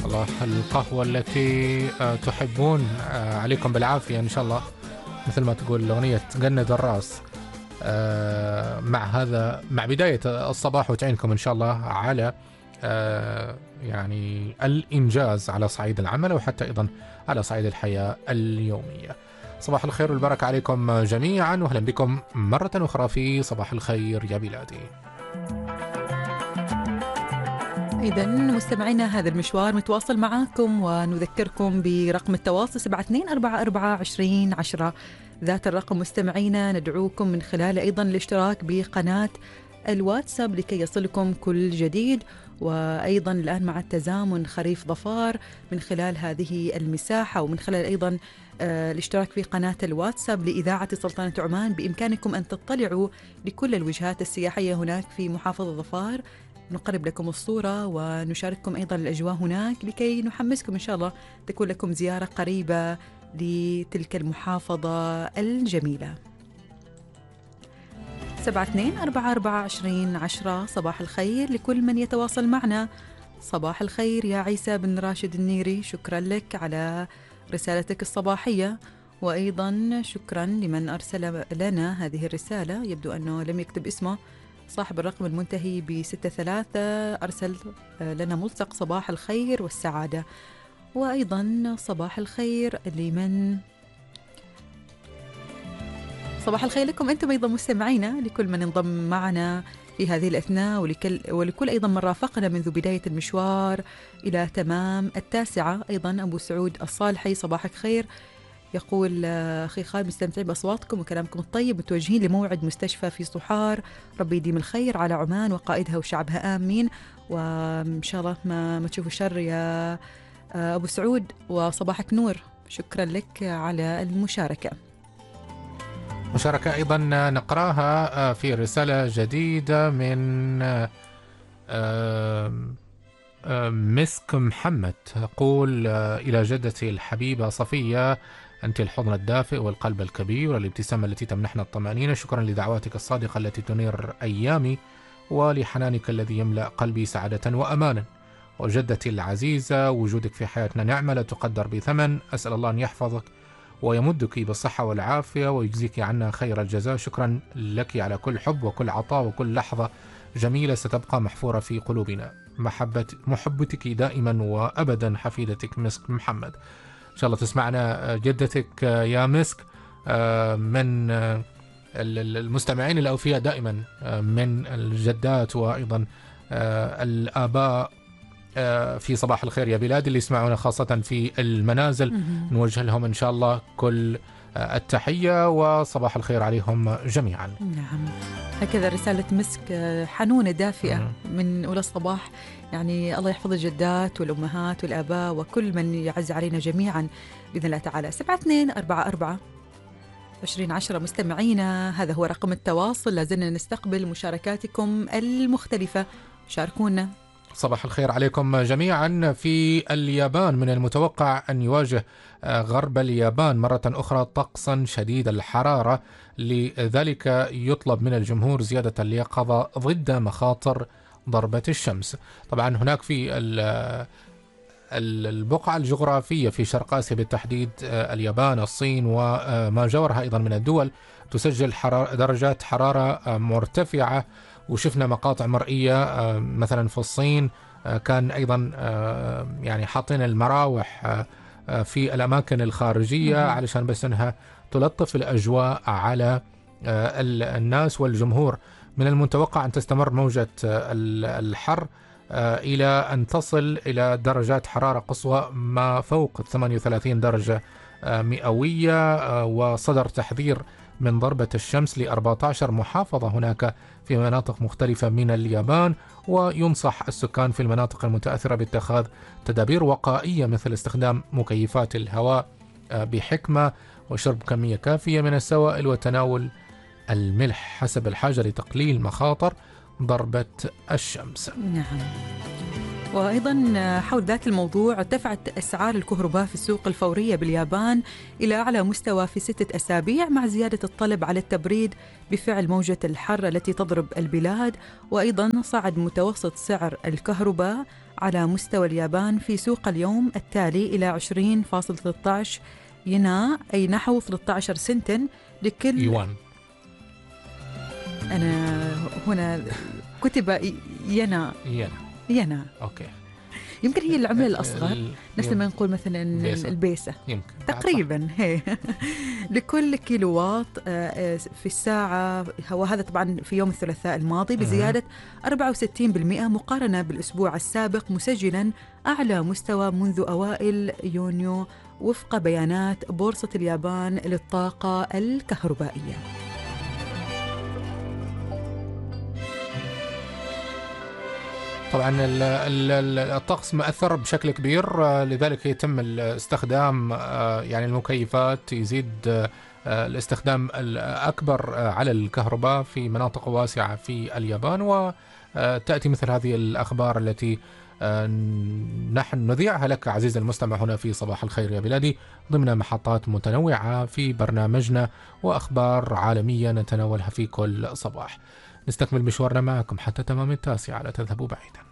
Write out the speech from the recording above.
شاء الله القهوة التي تحبون عليكم بالعافية إن شاء الله، مثل ما تقول أغنية جند الراس. مع بداية الصباح، وتعينكم إن شاء الله على يعني الإنجاز على صعيد العمل وحتى أيضا على صعيد الحياة اليومية. صباح الخير والبركة عليكم جميعا، وأهلا بكم مرة أخرى في صباح الخير يا بلادي. إذا مستمعينا، هذا المشوار متواصل معاكم، ونذكركم برقم التواصل 72442010. ذات الرقم مستمعينا ندعوكم من خلال أيضا الاشتراك بقناة الواتساب لكي يصلكم كل جديد، وأيضا الآن مع التزامن خريف ظفار من خلال هذه المساحة ومن خلال أيضا الاشتراك في قناة الواتساب لإذاعة سلطنة عمان، بإمكانكم أن تطلعوا لكل الوجهات السياحية هناك في محافظة ظفار. نقرب لكم الصورة ونشارككم أيضا الأجواء هناك لكي نحمسكم إن شاء الله تكون لكم زيارة قريبة لتلك المحافظة الجميلة. 72442010. صباح الخير لكل من يتواصل معنا. صباح الخير يا عيسى بن راشد النيري، شكرا لك على رسالتك الصباحية، وأيضا شكرا لمن أرسل لنا هذه الرسالة، يبدو أنه لم يكتب اسمه. صاحب الرقم المنتهي ب63 أرسل لنا ملصق صباح الخير والسعادة. وأيضا صباح الخير صباح الخير لكم أنتم أيضا مستمعينا، لكل من انضم معنا في هذه الأثناء، ولكل أيضا من رافقنا منذ بداية المشوار إلى تمام 9. أيضا أبو سعود الصالحي، صباحك خير. يقول أخي خالد، مستمتعين بأصواتكم وكلامكم الطيب، متوجهين لموعد مستشفى في صحار، ربي يديم الخير على عمان وقائدها وشعبها آمين، وإن شاء الله ما تشوفوا شر يا أبو سعود، وصباحك نور. شكرا لك على المشاركة. مشاركة أيضا نقراها في رسالة جديدة من مسك محمد، تقول إلى جدتي الحبيبة صفية، أنت الحضن الدافئ والقلب الكبير والابتسامة التي تمنحنا الطمأنينة، شكرا لدعواتك الصادقة التي تنير أيامي، ولحنانك الذي يملأ قلبي سعادة وأمانا. وجدتي العزيزة، وجودك في حياتنا نعمة لا تقدر بثمن، أسأل الله أن يحفظك ويمدك بالصحة والعافية ويجزيك عنا خير الجزاء. شكرا لك على كل حب وكل عطاء وكل لحظة جميلة ستبقى محفورة في قلوبنا. محبتك دائما وأبدا، حفيدتك مسك محمد. إن شاء الله تسمعنا جدتك يا مسك، من المستمعين الأوفياء دائما من الجدات وأيضا الآباء في صباح الخير يا بلاد اللي يسمعونا خاصة في المنازل. نوجه لهم إن شاء الله كل التحية وصباح الخير عليهم جميعا. نعم، هكذا رسالة مسك حنونة دافئة من أولى الصباح، يعني الله يحفظ الجدات والأمهات والآباء وكل من يعز علينا جميعا بإذن الله تعالى. 72442010 مستمعينا، هذا هو رقم التواصل، لازلنا نستقبل مشاركاتكم المختلفة، شاركونا. صباح الخير عليكم جميعا. في اليابان من المتوقع أن يواجه غرب اليابان مرة أخرى طقسا شديد الحرارة، لذلك يطلب من الجمهور زيادة اليقظة ضد مخاطر ضربة الشمس. طبعا هناك في البقعة الجغرافية في شرق آسيا بالتحديد، اليابان، الصين وما جاورها أيضا من الدول، تسجل درجات حرارة مرتفعة، وشفنا مقاطع مرئية مثلا في الصين كان أيضا يعني حاطين المراوح في الأماكن الخارجية علشان بس أنها تلطف الأجواء على الناس والجمهور. من المتوقع أن تستمر موجة الحر إلى أن تصل إلى درجات حرارة قصوى ما فوق 38 درجة مئوية، وصدر تحذير من ضربة الشمس ل14 محافظة هناك في مناطق مختلفة من اليابان، وينصح السكان في المناطق المتأثرة باتخاذ تدابير وقائية مثل استخدام مكيفات الهواء بحكمة، وشرب كمية كافية من السوائل، وتناول الملح حسب الحاجة لتقليل مخاطر ضربة الشمس. نعم. وأيضا حول ذات الموضوع، ارتفعت أسعار الكهرباء في السوق الفورية باليابان إلى أعلى مستوى في 6 أسابيع، مع زيادة الطلب على التبريد بفعل موجة الحر التي تضرب البلاد. وأيضا صعد متوسط سعر الكهرباء على مستوى اليابان في سوق اليوم التالي إلى 20.13 ينا، أي نحو 13 سنتا لكل يوان. أنا هنا كتب ينا. أوكي. يمكن هي العملة الأصغر، نفس ما نقول مثلا البيسة يمكن تقريبا هي لكل كيلووات في الساعة. وهذا طبعا في يوم الثلاثاء الماضي بزيادة 64% مقارنة بالأسبوع السابق، مسجلا أعلى مستوى منذ أوائل يونيو وفق بيانات بورصة اليابان للطاقة الكهربائية. طبعا الطقس مأثر بشكل كبير، لذلك يتم الاستخدام يعني المكيفات، يزيد الاستخدام الأكبر على الكهرباء في مناطق واسعة في اليابان. وتأتي مثل هذه الأخبار التي نحن نذيعها لك عزيزي المستمع هنا في صباح الخير يا بلادي، ضمن محطات متنوعة في برنامجنا، وأخبار عالمية نتناولها في كل صباح. نستكمل مشوارنا معكم حتى تمام 9، لا تذهبوا بعيدا.